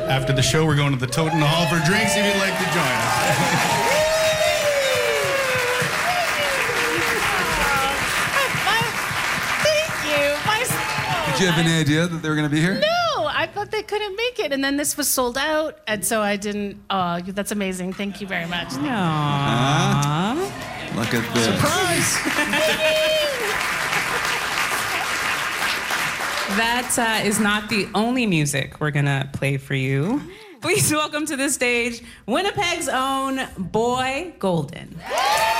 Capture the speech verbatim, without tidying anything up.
After the show, we're going to the Toten Hall for drinks if you'd like to join us. Did you have any idea that they were going to be here? No, I thought they couldn't make it, and then this was sold out, and so I didn't. Oh, that's amazing. Thank you very much. Uh, look at this. Surprise! That uh, is not the only music we're gonna play for you. Please welcome to the stage Winnipeg's own Boy Golden.